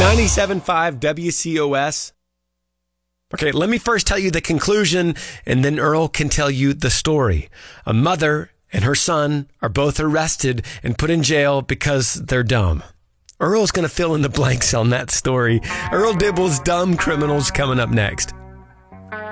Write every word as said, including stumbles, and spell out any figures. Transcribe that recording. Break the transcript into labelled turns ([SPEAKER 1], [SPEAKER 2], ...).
[SPEAKER 1] ninety-seven point five W C O S. Okay, let me first tell you the conclusion, and then Earl can tell you the story. A mother and her son are both arrested and put in jail because they're dumb. Earl's going to fill in the blanks on that story. Earl Dibble's Dumb Criminals coming up next.